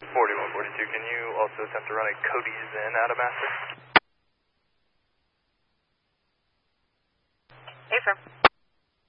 4142, can you also attempt to run a Cody Zen out of Master? Yes, sir.